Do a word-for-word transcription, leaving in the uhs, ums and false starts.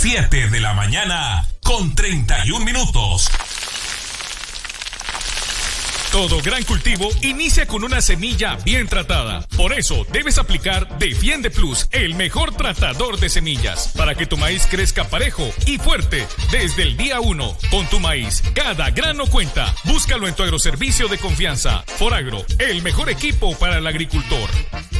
siete de la mañana con treinta y un minutos. Todo gran cultivo inicia con una semilla bien tratada. Por eso debes aplicar Defiende Plus, el mejor tratador de semillas, para que tu maíz crezca parejo y fuerte desde el día uno. Con tu maíz, cada grano cuenta. Búscalo en tu agroservicio de confianza. Foragro, el mejor equipo para el agricultor.